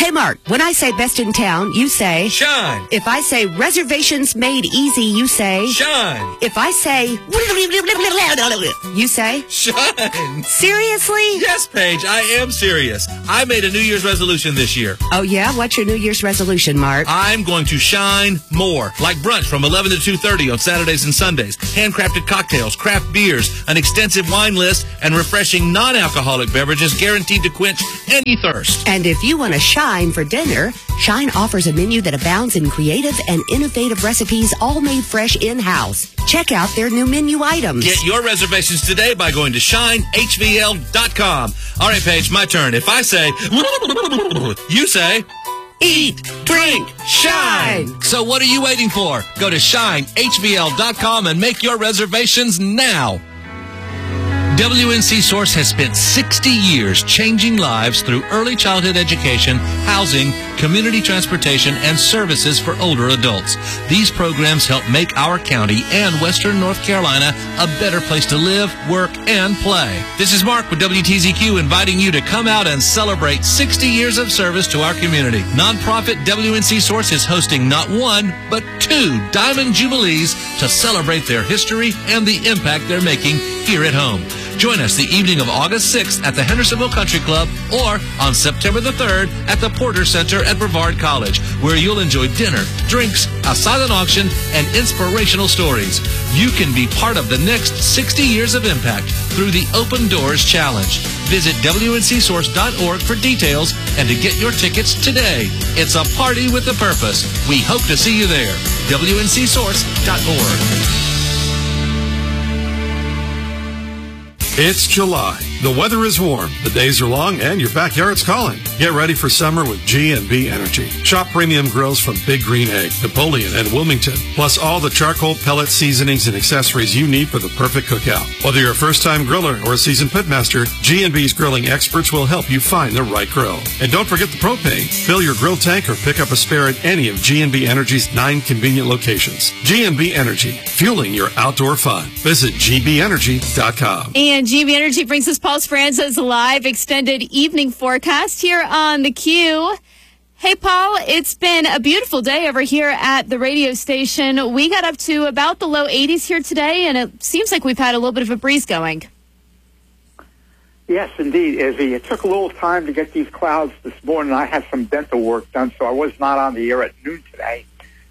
Hey, Mark, when I say best in town, you say... Shine. If I say reservations made easy, you say... Shine. If I say... You say... Shine. Seriously? Yes, Paige, I am serious. I made a New Year's resolution this year. Oh, yeah? What's your New Year's resolution, Mark? I'm going to shine more. Like brunch from 11 to 2:30 on Saturdays and Sundays. Handcrafted cocktails, craft beers, an extensive wine list, and refreshing non-alcoholic beverages guaranteed to quench any thirst. And if you want to shine for dinner, Shine offers a menu that abounds in creative and innovative recipes all made fresh in-house. Check out their new menu items. Get your reservations today by going to shinehvl.com. All right, Paige, my turn. If I say, you say, Eat, drink, shine. So what are you waiting for? Go to shinehvl.com and make your reservations now. WNC Source has spent 60 years changing lives through early childhood education, housing, community transportation, and services for older adults. These programs help make our county and Western North Carolina a better place to live, work, and play. This is Mark with WTZQ inviting you to come out and celebrate 60 years of service to our community. Nonprofit WNC Source is hosting not one, but 2 Diamond Jubilees to celebrate their history and the impact they're making here at home. Join us the evening of August 6th at the Hendersonville Country Club or on September the 3rd at the Porter Center at Brevard College, where you'll enjoy dinner, drinks, a silent auction, and inspirational stories. You can be part of the next 60 years of impact through the Open Doors Challenge. Visit WNCSource.org for details and to get your tickets today. It's a party with a purpose. We hope to see you there. WNCSource.org. It's July. The weather is warm, the days are long, and your backyard's calling. Get ready for summer with G&B Energy. Shop premium grills from Big Green Egg, Napoleon, and Wilmington, plus all the charcoal, pellet, seasonings, and accessories you need for the perfect cookout. Whether you're a first-time griller or a seasoned pitmaster, G&B's grilling experts will help you find the right grill. And don't forget the propane. Fill your grill tank or pick up a spare at any of G&B Energy's 9 convenient locations. G&B Energy, fueling your outdoor fun. Visit gbenergy.com. And GB Energy brings us Paul Speranza's live extended evening forecast here on the Q. Hey, Paul, it's been a beautiful day over here at the radio station. We got up to about the low 80s here today, and it seems like we've had a little bit of a breeze going. Yes, indeed, Izzy. It took a little time to get these clouds this morning. I had some dental work done, so I was not on the air at noon today.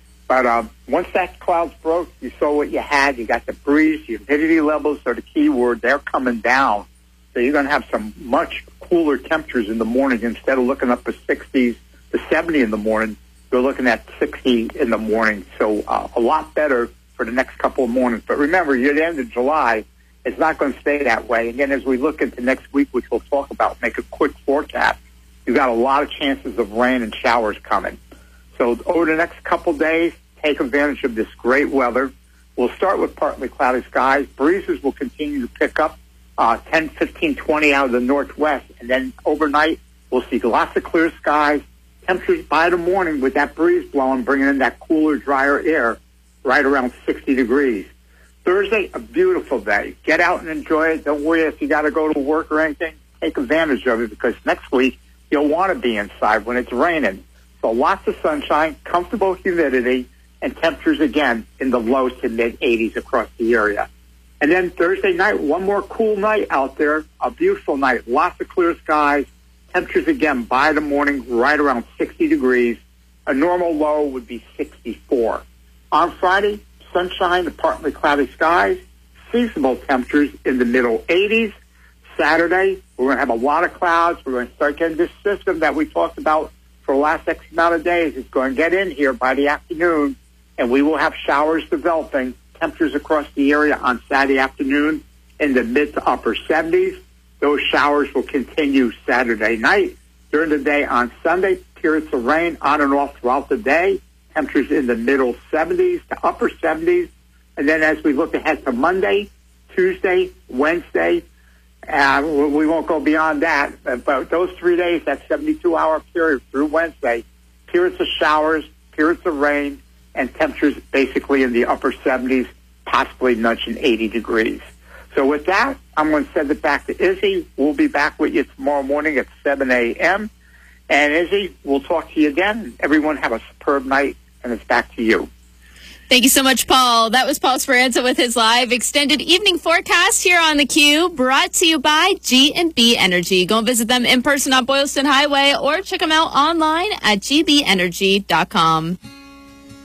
But once that clouds broke, you saw what you had. You got the breeze. The humidity levels are the key word. They're coming down. So you're going to have some much cooler temperatures in the morning. Instead of looking up to 60s to 70 in the morning, you're looking at 60 in the morning. So a lot better for the next couple of mornings. But remember, you're at the end of July. It's not going to stay that way. Again, as we look into next week, which we'll talk about, make a quick forecast, you've got a lot of chances of rain and showers coming. So over the next couple days, take advantage of this great weather. We'll start with partly cloudy skies. Breezes will continue to pick up 10, 15, 20 out of the northwest. And then overnight, we'll see lots of clear skies. Temperatures by the morning with that breeze blowing, bringing in that cooler, drier air, right around 60 degrees. Thursday, a beautiful day. Get out and enjoy it. Don't worry if you got to go to work or anything. Take advantage of it because next week, you'll want to be inside when it's raining. So lots of sunshine, comfortable humidity, and temperatures again in the low to mid 80s across the area. And then Thursday night, one more cool night out there, a beautiful night, lots of clear skies, temperatures again by the morning right around 60 degrees. A normal low would be 64. On Friday, sunshine and partly cloudy skies, seasonable temperatures in the middle 80s. Saturday, we're going to have a lot of clouds. We're going to start getting this system that we talked about for the last X amount of days. It's going to get in here by the afternoon, and we will have showers developing. Temperatures across the area on Saturday afternoon in the mid to upper 70s. Those showers will continue Saturday night. During the day on Sunday, periods of rain on and off throughout the day. Temperatures in the middle 70s to upper 70s. And then as we look ahead to Monday, Tuesday, Wednesday, we won't go beyond that. But those 3 days, that 72-hour period through Wednesday, periods of showers, periods of rain, and temperatures basically in the upper 70s, possibly nudging 80 degrees. So with that, I'm going to send it back to Izzy. We'll be back with you tomorrow morning at 7 a.m. And Izzy, we'll talk to you again. Everyone have a superb night, and it's back to you. Thank you so much, Paul. That was Paul Speranza with his live extended evening forecast here on the Q, brought to you by G&B Energy. Go and visit them in person on Boylston Highway or check them out online at gbenergy.com.